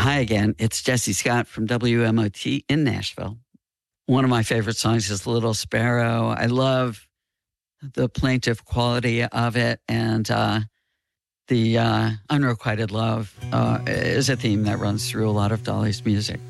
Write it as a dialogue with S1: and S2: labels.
S1: Hi again. It's Jesse Scott from WMOT in Nashville. One of my favorite songs is Little Sparrow. I love the plaintive quality of it, and the unrequited love is a theme that runs through a lot of Dolly's music.